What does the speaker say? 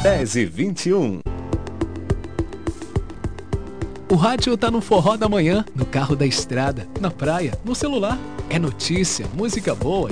10h21. O rádio tá no forró da manhã, no carro da estrada, na praia, no celular. É notícia, música boa